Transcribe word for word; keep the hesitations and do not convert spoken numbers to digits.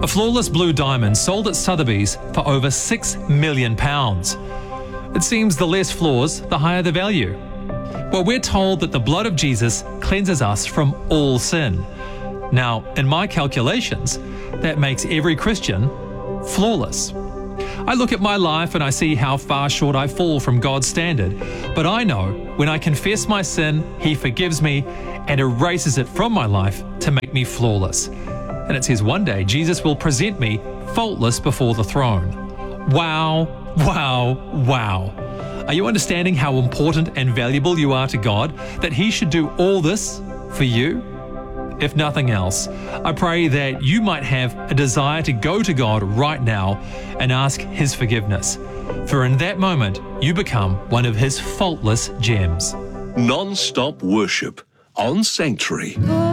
A flawless blue diamond sold at Sotheby's for over six million pounds. It seems the less flaws, the higher the value. Well, we're told that the blood of Jesus cleanses us from all sin. Now, in my calculations, that makes every Christian flawless. I look at my life and I see how far short I fall from God's standard, but I know when I confess my sin, He forgives me and erases it from my life to make me flawless. And it says one day Jesus will present me faultless before the throne. Wow, wow, wow. Are you understanding how important and valuable you are to God, that He should do all this for you? If nothing else, I pray that you might have a desire to go to God right now and ask His forgiveness. For in that moment, you become one of His faultless gems. Non-stop worship on Sanctuary.